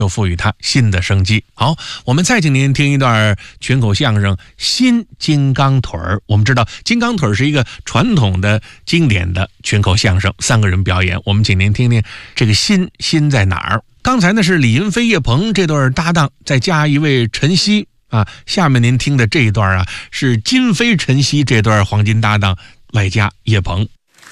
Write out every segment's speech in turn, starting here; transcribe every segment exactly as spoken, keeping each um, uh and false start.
又赋予它新的生机。好，我们再请您听一段群口相声《新金刚腿儿》。我们知道金刚腿儿是一个传统的经典的群口相声，三个人表演。我们请您听听这个新新在哪儿。刚才呢是李云飞、叶鹏这对搭档，再加一位陈曦啊。下面您听的这一段啊是金飞、陈曦这对黄金搭档，外加叶鹏。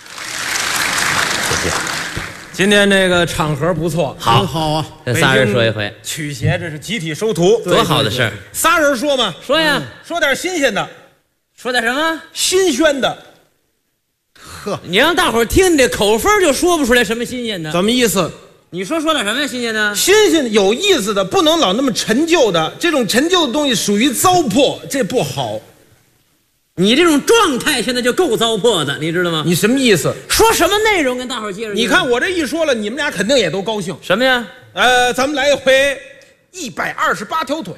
谢谢。 今天这个场合不错， 好好啊！ 这仨人说一回， 曲协这是集体收徒， 多好的事儿！ 仨人说嘛， 说呀， 嗯、说点新鲜的， 说点什么？ 新鲜的。 呵， 你让大伙儿听，你这口分就说不出来什么新鲜的。 怎么意思？ 你说说点什么呀？新鲜的？ 新鲜的、有意思的，不能老那么陈旧的。这种陈旧的东西属于糟粕，这不好。 你这种状态现在就够糟粕的，你知道吗？ 你什么意思？ 说什么内容跟大伙儿接着？ 你看我这一说了，你们俩肯定也都高兴。 什么呀？ 呃，咱们来一回一百二十八条腿。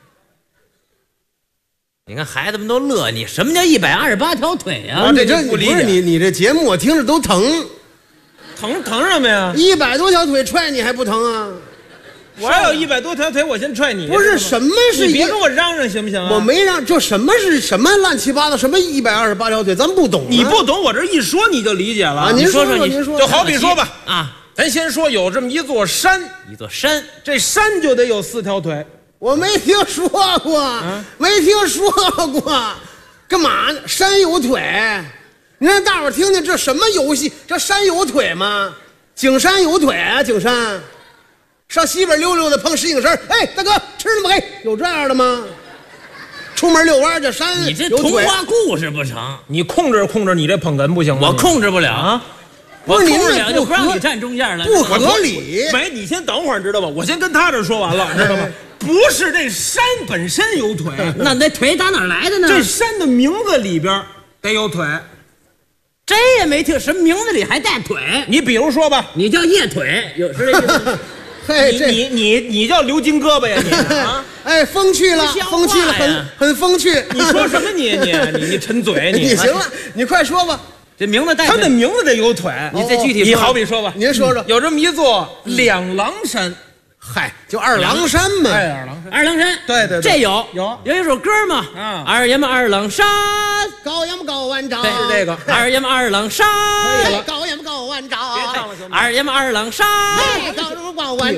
你看孩子们都乐你，什么叫一百二十八条腿啊？ 啊这这不理解不是你你这节目我听着都疼， 疼疼什么呀？ 一百多条腿踹你还不疼啊？ 我要有一百多条腿，我先踹你。 不是什么是你别跟我嚷嚷行不行啊？ 我没让，就什么是什么乱七八糟，什么一百二十八条腿，咱不懂、啊。 你不懂，我这一说你就理解了。 啊，您说说， 您说， 就好比说吧， 啊， 咱先说有这么一座山， 一座山， 这山就得有四条腿。 我没听说过， 啊、 没听说过，干嘛呢？山有腿，你让大伙听听这什么游戏？这山有腿吗？景山有腿啊，景山。上西边溜溜的，碰石景山，哎，大哥吃了吗？嘿，有这样的吗？出门遛弯，这山你这童话故事不成？ 你控制控制你这捧哏不行吗？ 我控制不了啊！ 不是我控制你了就不让你站中间了， 不合理。 没，你先等会儿，知道吗？我先跟他这说完了，知道吗？不是这山本身有腿， 那那腿打哪来的呢？ 这山的名字里边得有腿。 这也没听，什么名字里还带腿？ 你比如说吧， 你叫叶腿，有是这意思？ 嘿， 你你你你叫刘金胳膊呀你啊！ 哎，风趣了，风趣了，很很风趣。 你说什么你你你你陈嘴你？ 你行了，你快说吧。 这名字带他的名字得有腿， 你再具体说。 你好比说吧， 您说说， 有这么一座两狼山， 嗨，就二郎山嘛。 哎，二郎山， 二郎山， 对对， 这有有有一首歌嘛， 啊， 二爷们二郎山， 高阳高万丈， 是这个， 二爷们二郎山， 高阳高万丈， 二爷们二郎山， 高阳高万。